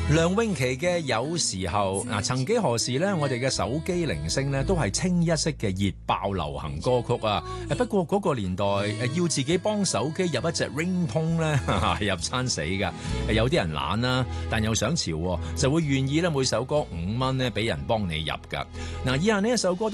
梁詠琪嘅有時候嗱，曾幾何時呢，我哋嘅手機鈴聲呢都係清一色嘅熱爆流行歌曲啊！不過嗰個年代要自己幫手機入一隻 ringtone 呢，入餐死㗎。有啲人懶啦，但又想潮，就會願意咧每首歌5蚊咧俾人幫你入㗎。嗱，以下呢一首歌都